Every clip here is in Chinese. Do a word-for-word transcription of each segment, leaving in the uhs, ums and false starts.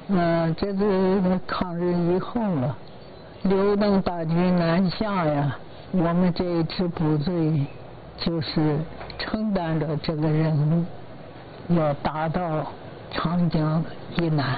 嗯，这是抗日以后了，刘邓大军南下呀，我们这一支部队就是承担着这个任务，要打到长江以南，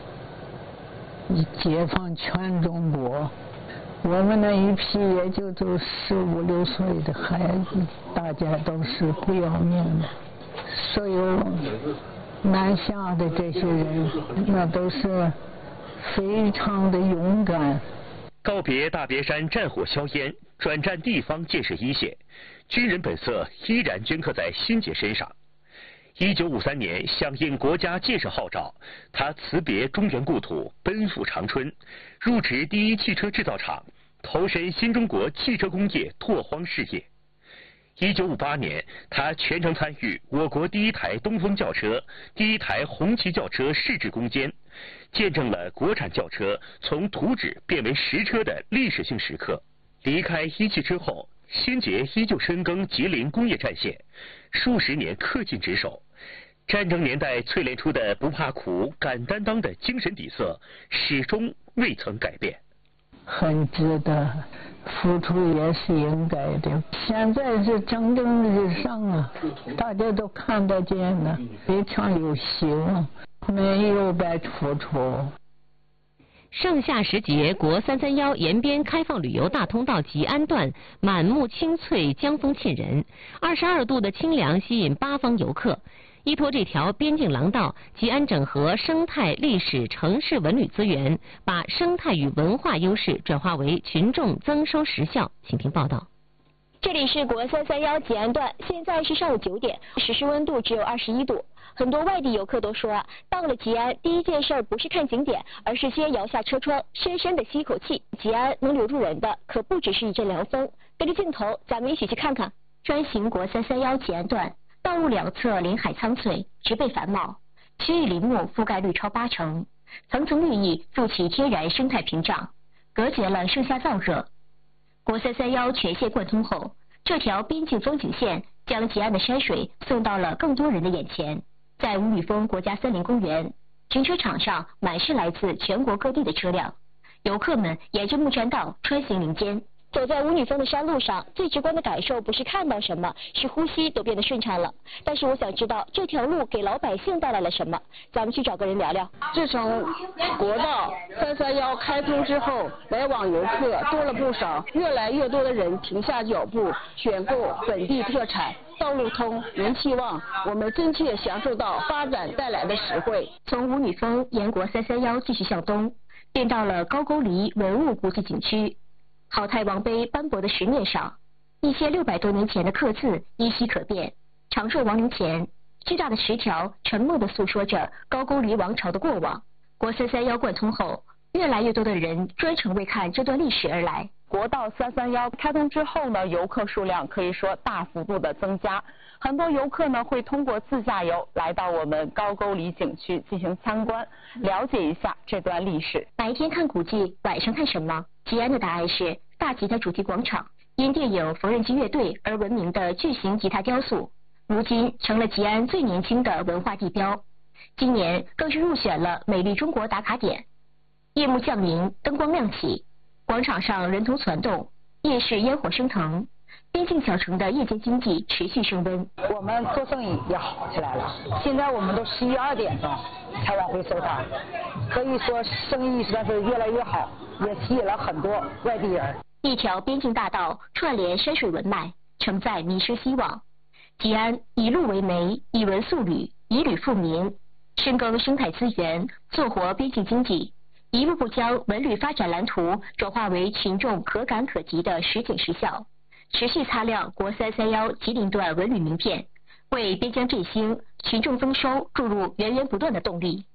解放全中国。我们那一批也就都十五六岁的孩子，大家都是不要命的。所有南下的这些人，那都是非常的勇敢。 告别大别山战火硝烟，转战地方建设一线，军人本色依然镌刻在辛杰身上。一九五三年，响应国家建设号召，他辞别中原故土，奔赴长春，入职第一汽车制造厂，投身新中国汽车工业拓荒事业。一九五八年，他全程参与我国第一台东风轿车、第一台红旗轿车试制攻坚，见证了国产轿车从图纸变为实车的历史性时刻。离开一汽车后，辛杰依旧深耕吉林工业战线，数十年恪尽职守。战争年代淬炼出的不怕苦、敢担当的精神底色，始终未曾改变。 很值得，付出也是应该的。现在是蒸蒸日上啊，大家都看得见了，非常有希望，没有白付出。 盛夏时节，国三三幺沿边开放旅游大通道吉安段，满目青翠，江风沁人，二十二度的清凉吸引八方游客。依托这条边境廊道，吉安整合生态、历史、城市文旅资源，把生态与文化优势转化为群众增收实效。请听报道。 这里是国三三幺吉安段，现在是上午九点，实时温度只有二十一度。很多外地游客都说啊，到了吉安，第一件事不是看景点，而是先摇下车窗，深深的吸一口气。吉安能留住人的，可不只是一阵凉风。跟着镜头，咱们一起去看看。专行国三三幺吉安段，道路两侧林海苍翠，植被繁茂，区域林木覆盖率超八成，层层绿意筑起天然生态屏障，隔绝了盛夏燥热。国三三幺全线贯通后，这条边境风景线将吉安的山水送到了更多人的眼前。在五女峰国家森林公园，停车场上满是来自全国各地的车辆，游客们沿着木栈道穿行林间。走在五女峰的山路上，最直观的感受不是看到什么，是呼吸都变得顺畅了。但是我想知道这条路给老百姓带来了什么，咱们去找个人聊聊。 自从国道三三幺开通之后，来往游客多了不少，越来越多的人停下脚步选购本地特产。道路通，人气旺，我们真切享受到发展带来的实惠。 从五女峰沿国三三幺继续向东，便到了高句丽文物古迹景区。好太王碑斑驳的石面上，一千六百多年前的刻字依稀可辨。长寿王陵前，巨大的石条沉默地诉说着高句丽王朝的过往。国三三幺贯通后，越来越多的人专程为看这段历史而来。 国道三三幺开通之后呢，游客数量可以说大幅度的增加。很多游客呢会通过自驾游来到我们高句丽景区进行参观，了解一下这段历史。 白天看古迹，晚上看什么？吉安的答案是大吉他主题广场，因电影《缝纫机乐队》而闻名的巨型吉他雕塑，如今成了吉安最年轻的文化地标。今年更是入选了美丽中国打卡点。夜幕降临，灯光亮起，广场上人头攒动，夜市烟火升腾，边境小城的夜间经济持续升温。 我们做生意也好起来了，现在我们都十一二点了才往回收摊，可以说生意实在是越来越好，也吸引了很多外地人。 一条边境大道串联山水文脉，承载民生希望。吉安以路为媒，以文塑旅，以旅富民，深耕生态资源，做活边境经济，一步步将文旅发展蓝图转化为群众可感可及的实景实效，持续擦亮国三三幺吉林段文旅名片，为边疆振兴、群众增收注入源源不断的动力。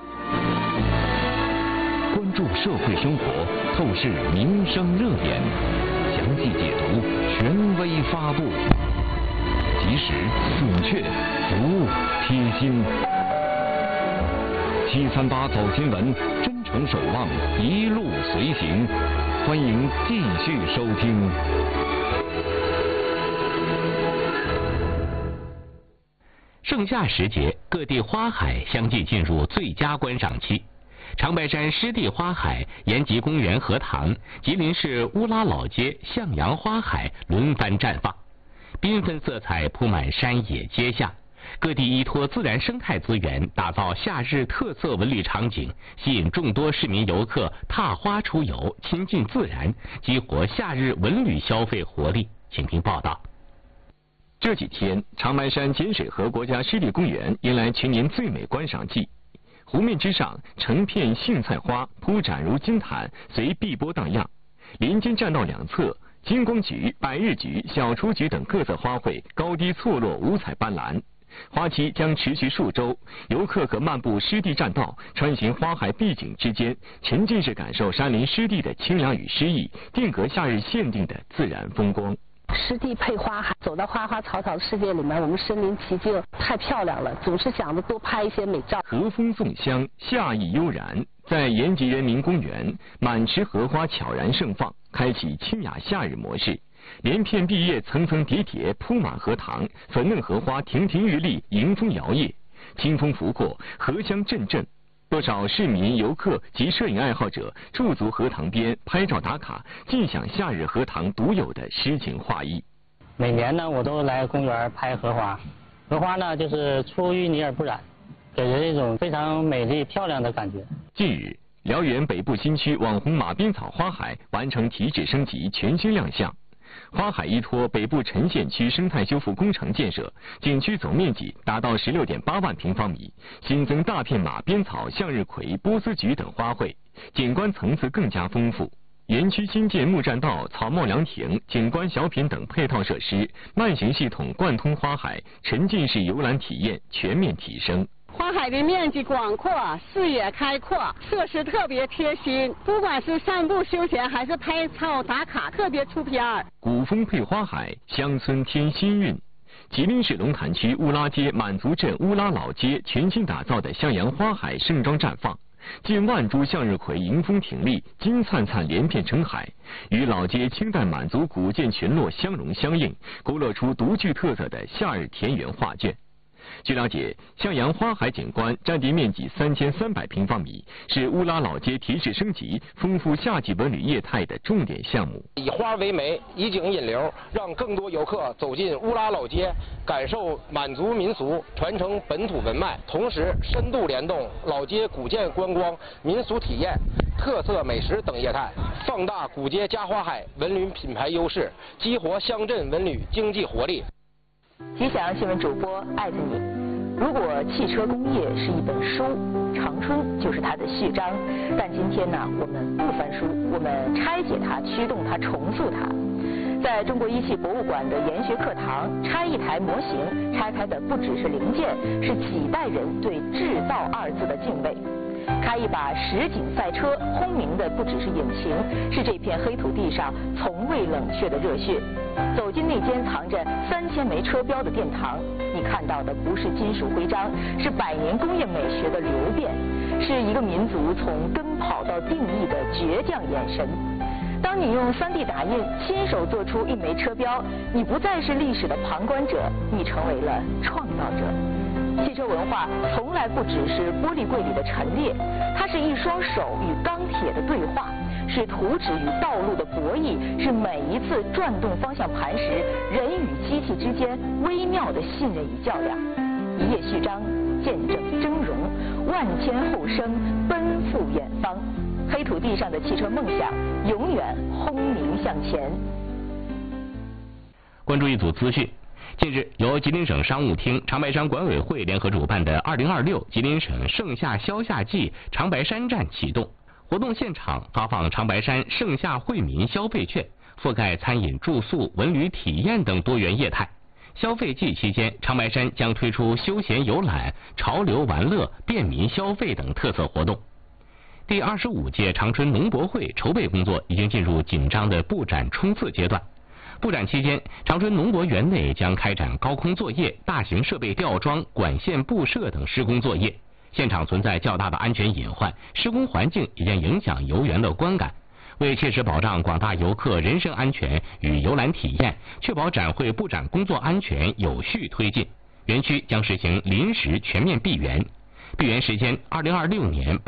关注社会生活，透视民生热点，详细解读，权威发布，及时、准确，服务贴心。七三八走新闻，真诚守望，一路随行。欢迎继续收听。 盛夏时节，各地花海相继进入最佳观赏期。 长白山湿地花海、延吉公园荷塘、吉林市乌拉老街向阳花海轮番绽放，缤纷色彩铺满山野街巷。各地依托自然生态资源，打造夏日特色文旅场景，吸引众多市民游客踏花出游，亲近自然，激活夏日文旅消费活力。请听报道。 这几天，长白山碱水河国家湿地公园迎来全年最美观赏季。湖面之上，成片荇菜花铺展如金毯，随碧波荡漾。林间栈道两侧，金光菊、百日菊、小雏菊等各色花卉高低错落，五彩斑斓。花期将持续数周，游客可漫步湿地栈道，穿行花海碧景之间，沉浸式感受山林湿地的清凉与诗意，定格夏日限定的自然风光。 湿地配花海，走到花花草草的世界里面，我们身临其境，太漂亮了，总是想着多拍一些美照。 和风送香，夏意悠然，在延吉人民公园，满池荷花悄然盛放，开启清雅夏日模式。连片碧叶层层叠叠铺满荷塘，粉嫩荷花亭亭玉立，迎风摇曳，清风拂过，荷香阵阵。不少市民、游客及摄影爱好者驻足荷塘边拍照打卡，尽享夏日荷塘独有的诗情画意。 每年呢，我都来公园拍荷花，荷花呢就是出淤泥而不染，给人一种非常美丽漂亮的感觉。 近日，辽源北部新区网红马鞭草花海完成提质升级，全新亮相。花海依托北部陈县区生态修复工程建设，景区总面积达到十六点八万平方米，新增大片马鞭草、向日葵、波斯菊等花卉，景观层次更加丰富。园区新建木栈道、草帽凉亭、景观小品等配套设施，慢行系统贯通花海，沉浸式游览体验全面提升。 花海的面积广阔，视野开阔，设施特别贴心，不管是散步休闲还是拍照打卡，特别出片儿。 古风配花海，乡村添新韵。吉林市龙潭区乌拉街满族镇乌拉老街全新打造的向阳花海盛装绽放，近万株向日葵迎风挺立，金灿灿连片成海，与老街清代满族古建群落相融相映，勾勒出独具特色的夏日田园画卷。据了解，向阳花海景观占地面积三千三百平方米，是乌拉老街提质升级、丰富夏季文旅业态的重点项目。 以花为媒，以景引流，让更多游客走进乌拉老街，感受满族民俗，传承本土文脉，同时深度联动老街古建观光、民俗体验、特色美食等业态，放大古街加花海文旅品牌优势，激活乡镇文旅经济活力。 吉祥新闻主播艾特你。如果汽车工业是一本书，长春就是它的序章。但今天呢，我们不翻书，我们拆解它，驱动它，重塑它。在中国一汽博物馆的研学课堂，拆一台模型，拆开的不只是零件，是几代人对制造二字的敬畏。开一把实景赛车，轰鸣的不只是引擎，是这片黑土地上从未冷却的热血。走进那间藏着三千枚车标的殿堂，你看到的不是金属徽章，是百年工业美学的流变，是一个民族从奔跑到定义的倔强眼神。当你用 三 D 打印亲手做出一枚车标，你不再是历史的旁观者，你成为了创造者。汽车文化从来不只是玻璃柜里的陈列，它是一双手与钢铁的对话，是图纸与道路的博弈，是每一次转动方向盘时人与机器之间微妙的信任与较量。一页序章，见证峥嵘，万千后生奔赴远方。黑土地上的汽车梦想，永远轰鸣向前。 关注一组资讯。近日，由吉林省商务厅、长白山管委会联合主办的二零二六吉林省盛夏消夏季长白山站启动。活动现场发放长白山盛夏惠民消费券，覆盖餐饮、住宿、文旅体验等多元业态。消费季期间，长白山将推出休闲游览、潮流玩乐、便民消费等特色活动。第二十五届长春农博会筹备工作已经进入紧张的布展冲刺阶段。布展期间，长春农博园内将开展高空作业、大型设备吊装、管线布设等施工作业，现场存在较大的安全隐患，施工环境也将影响游园的观感。为切实保障广大游客人身安全与游览体验，确保展会布展工作安全有序推进，园区将实行临时全面闭园。闭园时间：二零二六年八